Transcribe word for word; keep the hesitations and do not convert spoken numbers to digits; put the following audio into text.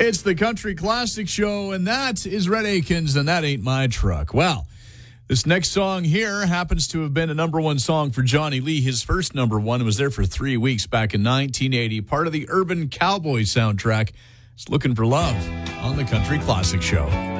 It's the Country Classic Show, and that is Rhett Akins, and that ain't my truck. Well, this next song here happens to have been a number one song for Johnny Lee. His first number one was there for three weeks back in nineteen eighty, part of the Urban Cowboy soundtrack. It's Looking for Love on the Country Classic Show.